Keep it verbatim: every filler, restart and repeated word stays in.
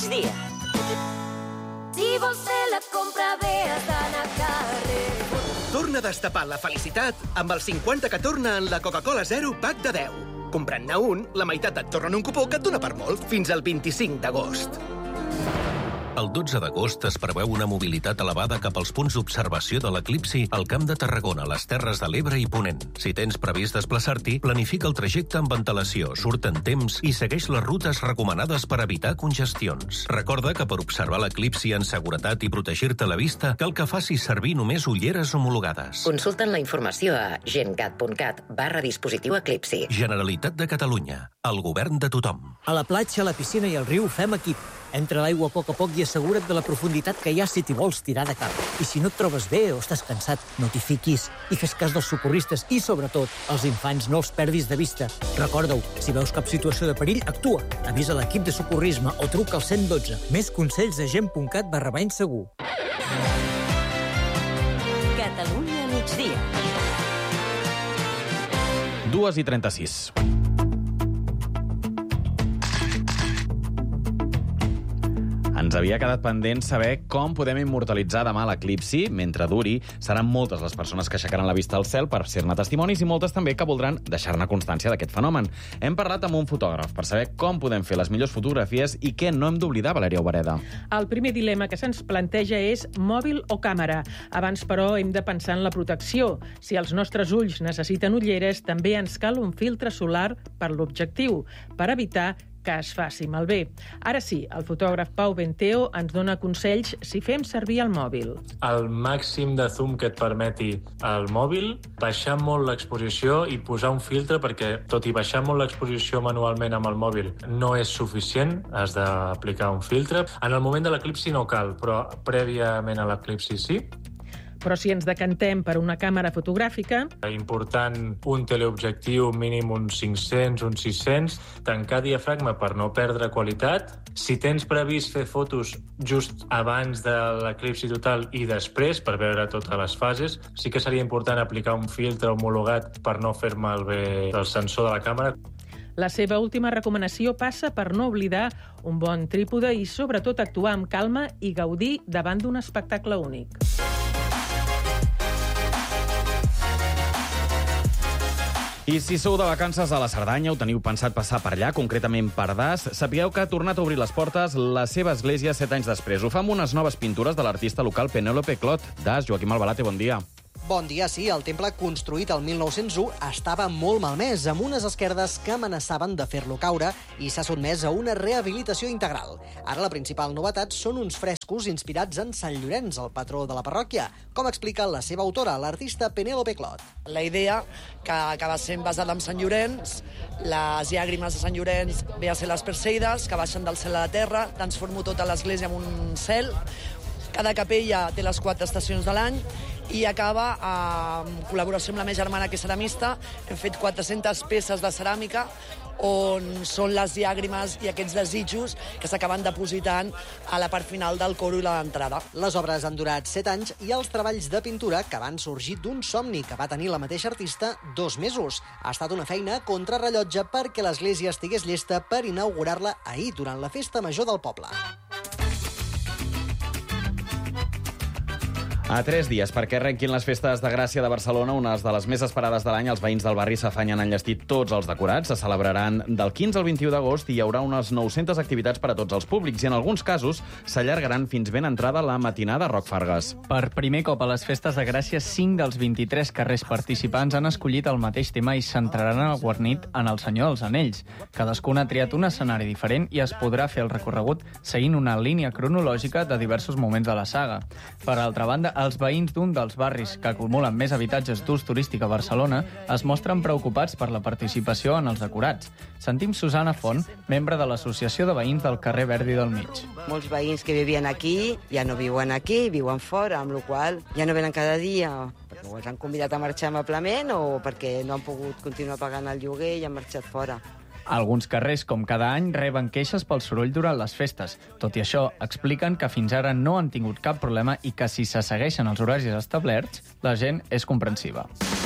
migdia. Si vols fer la compra bé has d'anar a carrer. Torna a destapar la felicitat amb el cinquanta que torna en la Coca-Cola Zero Pack de deu. Comprant-ne un, la meitat et torna en un cupó que et dona per molt fins al vint-i-cinc d'agost. El dotze d'agost es preveu una mobilitat elevada cap als punts d'observació de l'eclipsi al Camp de Tarragona, les Terres de l'Ebre i Ponent. Si tens previst desplaçar-t'hi, planifica el trajecte amb antelació, surt en temps i segueix les rutes recomanades per evitar congestions. Recorda que per observar l'eclipsi en seguretat i protegir-te la vista, cal que facis servir només ulleres homologades. Consulten la informació a gencat punt cat barra dispositiu eclipsi. Generalitat de Catalunya, el govern de tothom. A la platja, a la piscina i al riu fem equip. Entra a l'aigua a poc a poc i assegura't de la profunditat que hi ha si t'hi vols tirar de cap. I si no et trobes bé o estàs cansat, no t'hi fiquis i fes cas dels socorristes i, sobretot, els infants no els perdis de vista. Recorda-ho, si veus cap situació de perill, actua. Avisa l'equip de socorrisme o truca al cent i dotze. Més consells a gent punt cat barra bany segur. Catalunya migdia. dues i trenta-sis. Ens havia quedat pendent saber com podem immortalitzar demà l'eclipsi. Mentre duri, seran moltes les persones que aixecaran la vista al cel per ser-ne testimonis i moltes també que voldran deixar-ne constància d'aquest fenomen. Hem parlat amb un fotògraf per saber com podem fer les millors fotografies i què no hem d'oblidar, Valèria Obereda. El primer dilema que se'ns planteja és mòbil o càmera. Abans, però, hem de pensar en la protecció. Si els nostres ulls necessiten ulleres, també ens cal un filtre solar per l'objectiu, per evitar que es faci malbé. Ara sí, el fotògraf Pau Benteo ens dona consells si fem servir el mòbil. El màxim de zoom que et permeti el mòbil, baixar molt l'exposició i posar un filtre, perquè tot i baixar molt l'exposició manualment amb el mòbil no és suficient, has d'aplicar un filtre. En el moment de l'eclipsi no cal, però prèviament a l'eclipsi sí. Però si ens decantem per una càmera fotogràfica... Important un teleobjectiu mínim uns cinc-cents, uns sis-cents, tancar diafragma per no perdre qualitat. Si tens previst fer fotos just abans de l'eclipsi total i després, per veure totes les fases, sí que seria important aplicar un filtre homologat per no fer malbé el sensor de la càmera. La seva última recomanació passa per no oblidar un bon trípode i, sobretot, actuar amb calma i gaudir davant d'un espectacle únic. I si sou de vacances a la Cerdanya o teniu pensat passar per allà, concretament per Das, sapigueu que ha tornat a obrir les portes la seva església set anys després. Ho fa amb unes noves pintures de l'artista local Penélope Clot. Das, Joaquim Albalate, bon dia. Bon dia, sí. El temple, construït el mil nou-cents u, estava molt malmès, amb unes esquerdes que amenaçaven de fer-lo caure i s'ha sotmès a una rehabilitació integral. Ara la principal novetat són uns frescos inspirats en Sant Llorenç, el patró de la parròquia, com explica la seva autora, l'artista Penélope Clot. La idea, que acaba sent basada en Sant Llorenç, les llàgrimes de Sant Llorenç ve a ser les Perseides, que baixen del cel a la terra, transformo tota l'església en un cel. Cada capella té les quatre estacions de l'any i acaba en col·laboració amb la meva germana, que és ceramista. Hem fet quatre-centes peces de ceràmica on són les llàgrimes i aquests desitjos que s'acaben depositant a la part final del coro i l'entrada. Les obres han durat set anys i els treballs de pintura que van sorgir d'un somni que va tenir la mateixa artista dos mesos. Ha estat una feina a contrarrellotge perquè l'església estigués llesta per inaugurar-la ahir, durant la festa major del poble. A tres dies perquè arrenquin les festes de Gràcia de Barcelona, unes de les més esperades de l'any, els veïns del barri s'afanyen a enllestir tots els decorats. Se celebraran del quinze al vint-i-u d'agost i hi haurà unes nou-centes activitats per a tots els públics i en alguns casos s'allargaran fins ben entrada la matinada Roc Fargues. Per primer cop a les festes de Gràcia, cinc dels vint-i-tres carrers participants han escollit el mateix tema i centraran el guarnit en el Senyor dels Anells. Cadascun ha triat un escenari diferent i es podrà fer el recorregut seguint una línia cronològica de diversos moments de la saga. Per altra banda, els veïns d'un dels barris que acumulen més habitatges d'ús turístic a Barcelona es mostren preocupats per la participació en els decorats. Sentim Susana Font, membre de l'Associació de Veïns del carrer Verdi del Mig. Molts veïns que vivien aquí ja no viuen aquí, viuen fora, amb la qual cosa ja no venen cada dia, perquè els han convidat a marxar amablement o perquè no han pogut continuar pagant el lloguer i han marxat fora. Alguns carrers, com cada any, reben queixes pel soroll durant les festes. Tot i això, expliquen que fins ara no han tingut cap problema i que si se segueixen els horaris establerts, la gent és comprensiva.